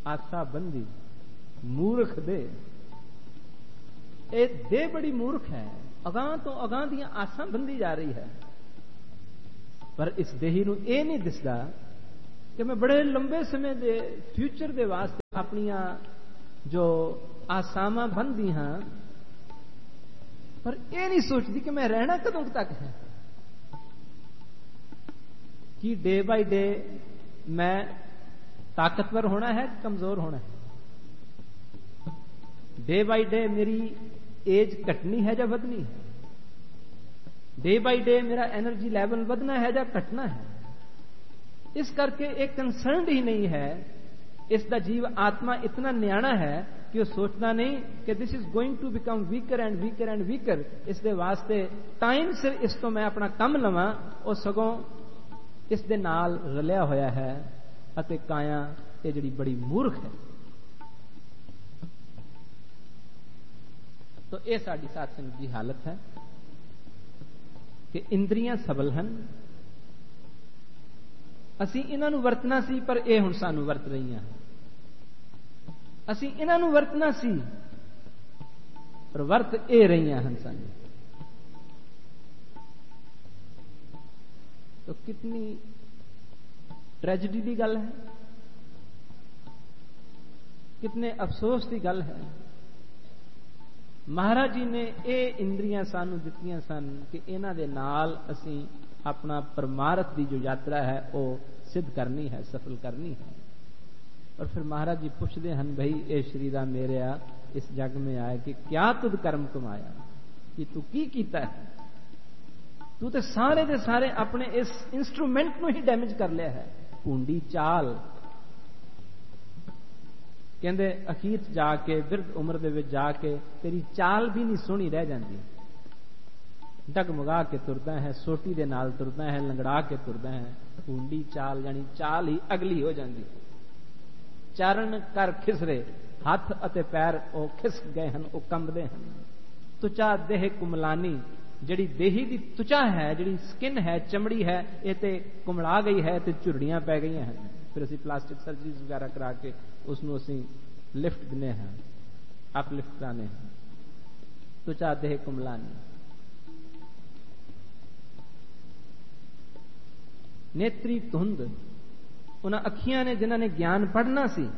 आसा बंदी मूर्ख दे। ये दे बड़ी मूर्ख है, अगां तो अगां दियां आसां बंदी जा रही है। पर इस देही नूं ये नहीं दिसदा कि मैं बड़े लंबे समय दे फ्यूचर दे वास्ते अपनियां जो आसावां बंदी हां, पर यह नहीं सोचती कि मैं रहना कदों तक है। कि डे बाय डे मैं ताकतवर होना है, कमजोर होना है। डे बाय डे मेरी एज घटनी है या बढ़नी है। डे बाय डे मेरा एनर्जी लेवल बढ़ना है या घटना है। इस करके एक कंसर्न ही नहीं है। इसका जीव आत्मा इतना न्याणा है कि वो सोचता नहीं कि this is going to become weaker and weaker and weaker. इसके वास्ते टाइम सिर इस तो मैं अपना कम लवां, और सगों इस दे नाल रलिया होया है। अते काया ये जिहड़ी बड़ी मूर्ख है। तो यह साडी साध संगत की हालत है कि इंद्रियां सबल हैं, असी इन्हां नूं वरतना सी, पर यह हुण सानूं वरत रहीआं। असी इन्हां नूं वरतना सी, पर वरत ये रहीआं हन सानूं। तो कितनी ट्रेजिडी की गल है, कितने अफसोस की गल है। महाराज जी ने ये इंद्रियां सानू दित्तियां सन कि इन्हां दे नाल असीं अपना परमार्थ की जो यात्रा है वो सिद्ध करनी है, सफल करनी है। और फिर महाराज जी पूछते हैं, भाई ये शरीरा मेरेया इस जग में आए कि क्या तुद कर्म कमाया, कि तू की कीता है। तू तो सारे दे सारे अपने इस इंस्ट्रूमेंट नूं ही डैमेज कर लिया है। भूंडी चाल कहते अखीर जाके बिरध उम्र दे विच जाके तेरी चाल भी नहीं सोहनी रह जाती। डगमगा के तुरदा है, सोटी दे नाल तुरदा है, लंगड़ा के तुरदा है। भूंडी चाल यानी चाल ही अगली हो जाती। चरण कर खिसरे, हाथ अते पैर ओ खिस गए हैं, ओ कंबदे हैं। तुचा देह कुमलानी, जिहड़ी देही दी तुचा है, जिहड़ी स्किन है, चमड़ी है, ये ते कुमला गई है, ते झुर्ड़ियां पै गई हैं। फिर असीं प्लास्टिक सर्जरीज वगैरह करा के उसनूं असीं लिफ्ट दिने हैं, अपलिफ्ट कराने हैं। तुचा देह कुमलानी, नेत्री धुंध, उन्हां अखियां ने जिन्हां ने ज्ञान पढ़ना सी,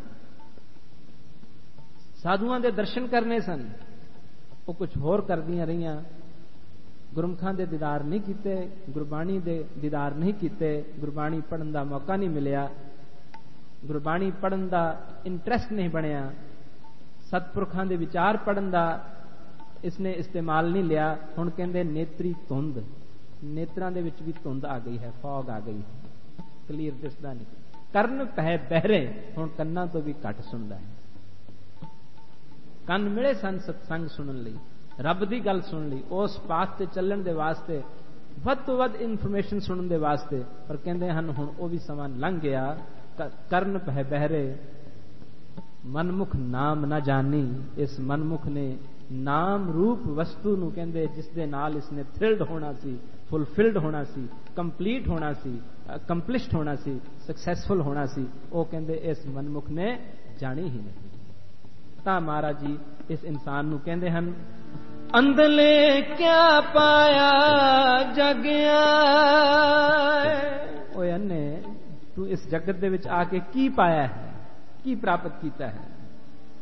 साधुआं दे दर्शन करने सन, वो कुछ होर करदियां रहियां। गुरमुखां दे दीदार नहीं कीते, गुरबाणी दे दीदार नहीं कीते, गुरबाणी पढ़न दा मौका नहीं मिलिया, गुरबाणी पढ़न दा इंटरस्ट नहीं बनिया, सतपुरखां दे विचार पढ़न दा इसने इस्तेमाल नहीं लिया। हुण कहंदे नेत्री धुंध, नेत्रां दे विच भी धुंध आ गई है, फॉग आ गई है, क्लीयर दिसदा नहीं। करन पै बहरे, हुण कन्नां तो भी घट सुनदा है। ਕੰਨ मिले सन सत्संग सुनन लई, रब दी गल सुन ली, उस पाथ ते चलण दे वास्ते, वध तो वध इन्फॉर्मेशन सुनन दे वास्ते। पर कहंदे हन हुण ओ भी समा लंघ गया। करन पै बहरे, मनमुख नाम ना जानी। इस मनमुख ने नाम रूप वस्तु नूं कहंदे जिस दे नाल इसने थ्रिल्ड होना सी, फुलफिल्ड होना सी, कंप्लीट होना सी, अकंप्लिश्ड होना सी, सक्सैसफुल होना सी, वो कहंदे इस मनमुख ने जानी ही नहीं। तां महाराज जी इस इंसान नूं कहंदे हन, अंधले क्या पाया जगिया। ओए अन्ने, तू इस जगत दे विच आके की पाया है, की प्राप्त कीता है।